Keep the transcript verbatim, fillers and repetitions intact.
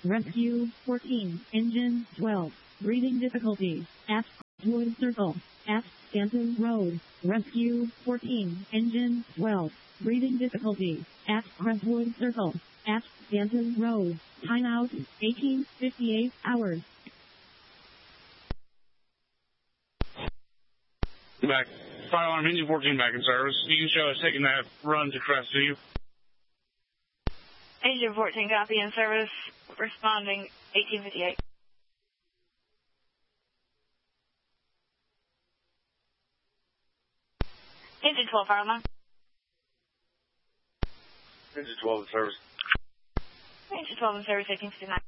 Rescue fourteen. Engine twelve. Breathing difficulties. At Wood Circle. At Stanton Road. Rescue fourteen. Engine twelve. Breathing difficulties. At Crestwood Circle. At Stanton Road. Timeout eighteen fifty-eight hours. Back. Fire alarm engine fourteen back in service. You can show us taking that run to Crestview. Engine fourteen copy in service. Responding eighteen fifty-eight. Engine twelve, fire alarm. Engine twelve in service. Engine twelve in service, eighteen fifty-nine.